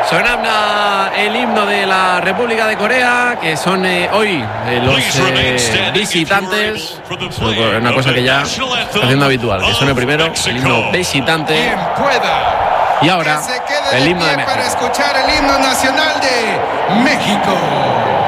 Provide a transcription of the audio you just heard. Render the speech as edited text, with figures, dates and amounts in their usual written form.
Suena el himno de la República de Corea, que son hoy los visitantes. Una cosa que ya está haciendo habitual, que suene primero el himno visitante y ahora el himno de México. Para escuchar el himno nacional de México.